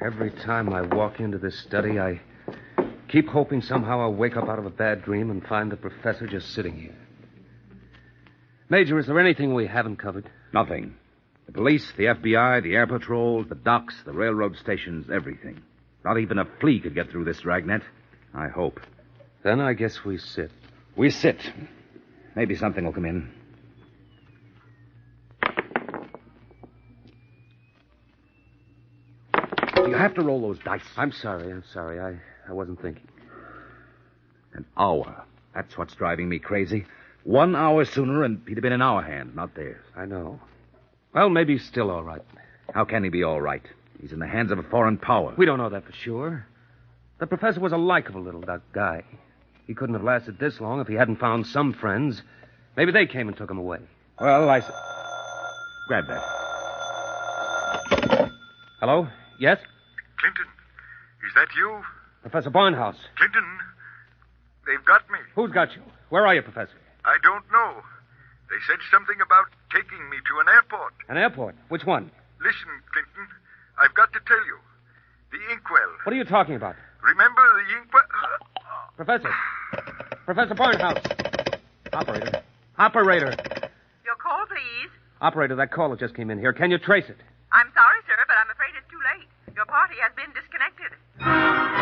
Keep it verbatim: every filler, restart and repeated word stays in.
Every time I walk into this study, I keep hoping somehow I'll wake up out of a bad dream and find the professor just sitting here. Major, is there anything we haven't covered? Nothing. The police, the F B I, the air patrols, the docks, the railroad stations, everything. Not even a flea could get through this dragnet. I hope. Then I guess we sit. We sit. Maybe something will come in. You have to roll those dice. I'm sorry, I'm sorry. I, I wasn't thinking. An hour. That's what's driving me crazy. One hour sooner, and he'd have been in our hands, not theirs. I know. Well, maybe he's still all right. How can he be all right? He's in the hands of a foreign power. We don't know that for sure. The professor was a likable little guy. He couldn't have lasted this long if he hadn't found some friends. Maybe they came and took him away. Well, I... S- Grab that. Hello? Yes? Clinton, is that you? Professor Barnhouse. Clinton, they've got me. Who's got you? Where are you, Professor? I don't know. They said something about taking me to an airport. An airport? Which one? Listen, Clinton, I've got to tell you. The inkwell. What are you talking about? Remember the inkwell? Professor. Professor Barnhouse. Operator. Operator. Your call, please. Operator, that caller just came in here. Can you trace it?